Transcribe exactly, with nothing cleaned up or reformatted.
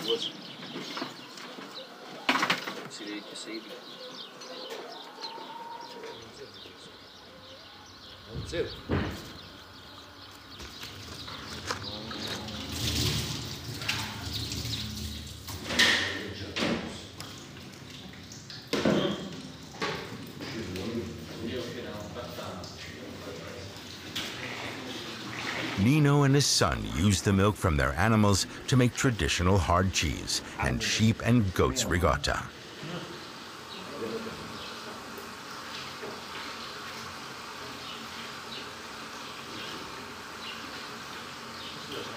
Nino and his son use the milk from their animals to make traditional hard cheese and sheep and goats regatta.